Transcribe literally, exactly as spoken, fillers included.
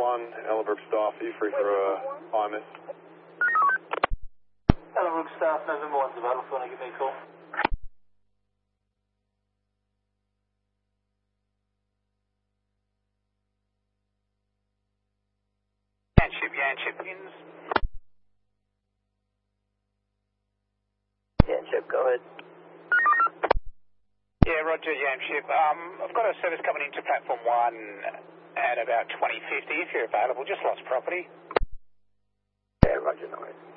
one, Ellenbrook Staff, are you free for uh, I M S? Ellenbrook Staff, November one's available, if you want to give me a call. Yanship, Yanship, ins. Yanship, go ahead. Yeah, Roger, Yanship. Um, I've got a service coming into platform one at about twenty fifty. If you're available, just lost property. Yeah, Roger, no worries.